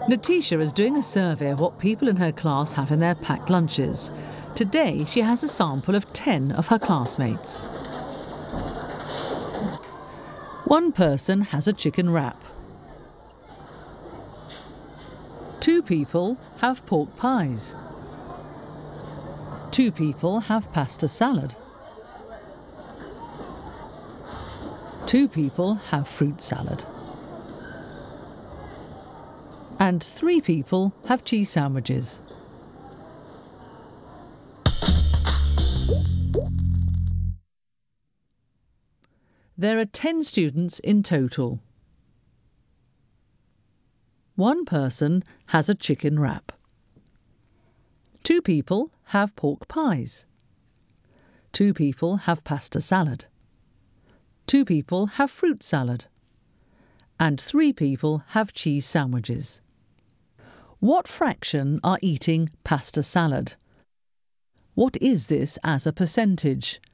Natisha is doing a survey of what people in her class have in their packed lunches. Today she has a sample of 10 of her classmates. One person has a chicken wrap. 2 people have pork pies. 2 people have pasta salad. 2 people have fruit salad. And 3 people have cheese sandwiches. There are 10 students in total. One person has a chicken wrap. 2 people have pork pies. 2 people have pasta salad. 2 people have fruit salad. And 3 people have cheese sandwiches. What fraction are eating pasta salad? What is this as a percentage?